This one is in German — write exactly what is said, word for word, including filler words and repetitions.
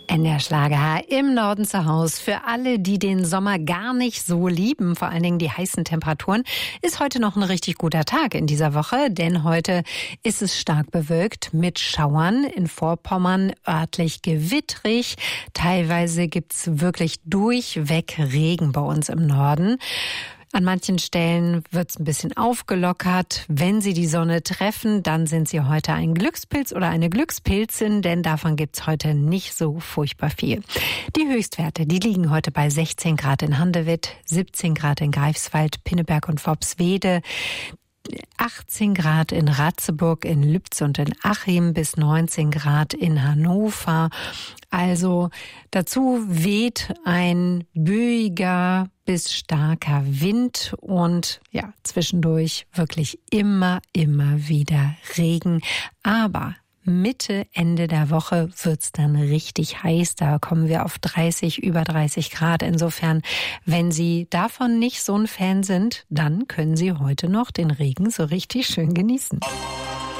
N D R Schlager im Norden zu Hause. Für alle, die den Sommer gar nicht so lieben, vor allen Dingen die heißen Temperaturen, ist heute noch ein richtig guter Tag in dieser Woche, denn heute ist es stark bewölkt mit Schauern, in Vorpommern örtlich gewittrig. Teilweise gibt's wirklich durchweg Regen bei uns im Norden. An manchen Stellen wird's ein bisschen aufgelockert. Wenn Sie die Sonne treffen, dann sind Sie heute ein Glückspilz oder eine Glückspilzin, denn davon gibt's heute nicht so furchtbar viel. Die Höchstwerte, die liegen heute bei sechzehn Grad in Handewitt, siebzehn Grad in Greifswald, Pinneberg und Worpswede, achtzehn Grad in Ratzeburg, in Lübz und in Achim, bis neunzehn Grad in Hannover. Also dazu weht ein böiger bis starker Wind und ja, zwischendurch wirklich immer, immer wieder Regen. Aber Mitte, Ende der Woche wird's dann richtig heiß. Da kommen wir auf dreißig, über dreißig Grad. Insofern, wenn Sie davon nicht so ein Fan sind, dann können Sie heute noch den Regen so richtig schön genießen.